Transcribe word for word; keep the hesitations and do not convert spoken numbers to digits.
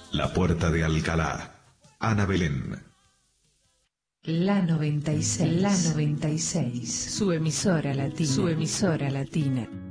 La Puerta de Alcalá. Ana Belén. La noventa y seis, la noventa y seis, su emisora latina, su emisora latina.